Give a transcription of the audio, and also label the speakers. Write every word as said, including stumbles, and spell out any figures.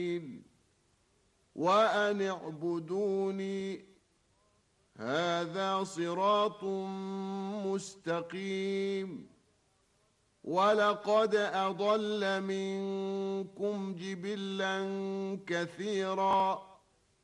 Speaker 1: وأن اعبدوني هذا صراط مستقيم. ولقد أضل منكم جبلا كثيرا